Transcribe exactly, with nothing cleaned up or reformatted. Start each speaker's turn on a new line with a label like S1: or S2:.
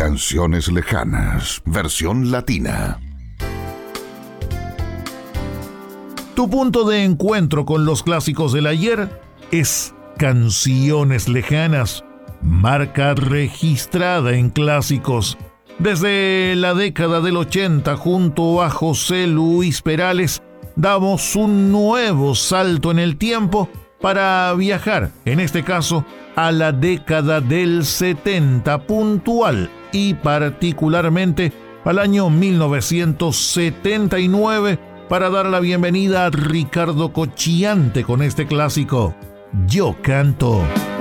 S1: Canciones lejanas, versión latina.
S2: Tu punto de encuentro con los clásicos del ayer es Canciones Lejanas, marca registrada en clásicos. Desde la década del ochenta, junto a José Luis Perales, damos un nuevo salto en el tiempo para viajar, en este caso, a la década del setenta puntual y particularmente al año mil novecientos setenta y nueve, para dar la bienvenida a Ricardo Cocchiante con este clásico, Yo Canto.